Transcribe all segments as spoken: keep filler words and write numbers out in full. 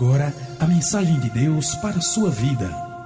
agora a mensagem de Deus para a sua vida.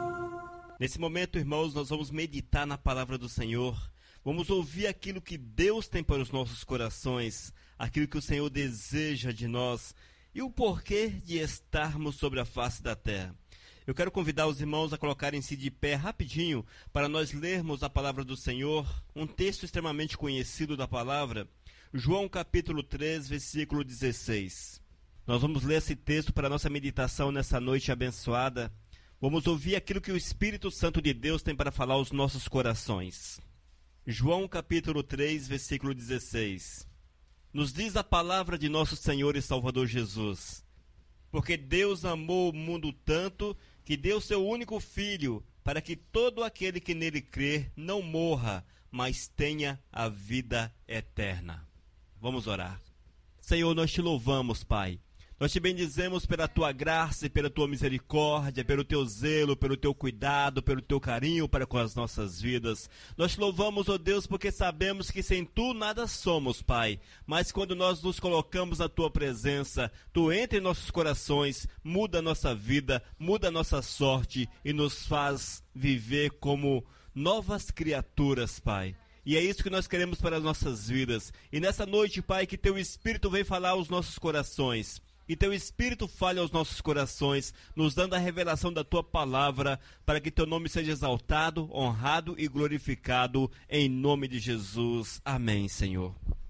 Nesse momento, irmãos, nós vamos meditar na palavra do Senhor. Vamos ouvir aquilo que Deus tem para os nossos corações, aquilo que o Senhor deseja de nós e o porquê de estarmos sobre a face da terra. Eu quero convidar os irmãos a colocarem-se de pé rapidinho para nós lermos a palavra do Senhor, um texto extremamente conhecido da palavra, João capítulo três, versículo dezesseis. Nós vamos ler esse texto para a nossa meditação nessa noite abençoada. Vamos ouvir aquilo que o Espírito Santo de Deus tem para falar aos nossos corações. João capítulo três, versículo dezesseis. Nos diz a palavra de nosso Senhor e Salvador Jesus: porque Deus amou o mundo tanto que deu seu único Filho, para que todo aquele que nele crer não morra, mas tenha a vida eterna. Vamos orar. Senhor, nós te louvamos, Pai. Nós te bendizemos pela tua graça e pela tua misericórdia, pelo teu zelo, pelo teu cuidado, pelo teu carinho para com as nossas vidas. Nós te louvamos, ó Deus, porque sabemos que sem tu nada somos, Pai. Mas quando nós nos colocamos na tua presença, tu entra em nossos corações, muda a nossa vida, muda a nossa sorte e nos faz viver como novas criaturas, Pai. E é isso que nós queremos para as nossas vidas. E nessa noite, Pai, que teu Espírito venha falar aos nossos corações. E teu Espírito fale aos nossos corações, nos dando a revelação da tua palavra, para que teu nome seja exaltado, honrado e glorificado, em nome de Jesus. Amém, Senhor.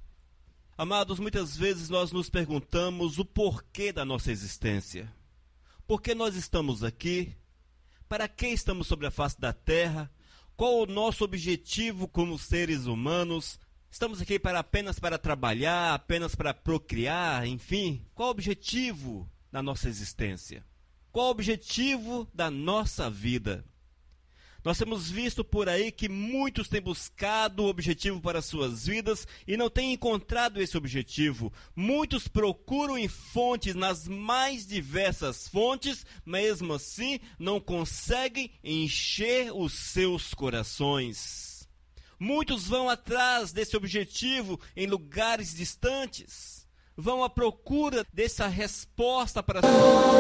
Amados, muitas vezes nós nos perguntamos o porquê da nossa existência. Por que nós estamos aqui? Para que estamos sobre a face da terra? Qual o nosso objetivo como seres humanos? Estamos aqui para, apenas para trabalhar, apenas para procriar, enfim. Qual o objetivo da nossa existência? Qual o objetivo da nossa vida? Nós temos visto por aí que muitos têm buscado o objetivo para suas vidas e não têm encontrado esse objetivo. Muitos procuram em fontes, nas mais diversas fontes, mesmo assim não conseguem encher os seus corações. Muitos vão atrás desse objetivo em lugares distantes, vão à procura dessa resposta para